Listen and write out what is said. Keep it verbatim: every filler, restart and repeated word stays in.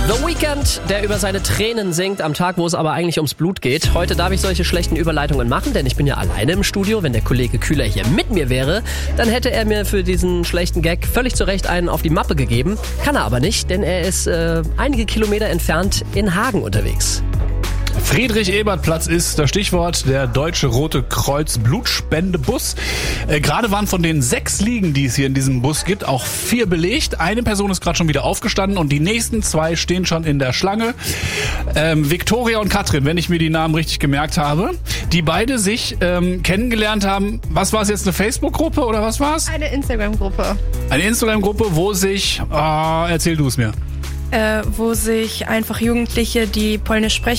The Weeknd, der über seine Tränen singt am Tag, wo es aber eigentlich ums Blut geht. Heute darf ich solche schlechten Überleitungen machen, denn ich bin ja alleine im Studio. Wenn der Kollege Kühler hier mit mir wäre, dann hätte er mir für diesen schlechten Gag völlig zu Recht einen auf die Mappe gegeben. Kann er aber nicht, denn er ist äh, einige Kilometer entfernt in Hagen unterwegs. Friedrich-Ebert-Platz ist das Stichwort, der Deutsche Rote Kreuz Blutspendebus. Äh, gerade waren von den sechs Liegen, die es hier in diesem Bus gibt, auch vier belegt. Eine Person ist gerade schon wieder aufgestanden und die nächsten zwei stehen schon in der Schlange. Ähm, Viktoria und Katrin, wenn ich mir die Namen richtig gemerkt habe, die beide sich ähm, kennengelernt haben. Was war es jetzt, eine Facebook-Gruppe oder was war es? Eine Instagram-Gruppe. Eine Instagram-Gruppe, wo sich, ah, erzähl du es mir. Äh, wo sich einfach Jugendliche, die Polnisch sprechen,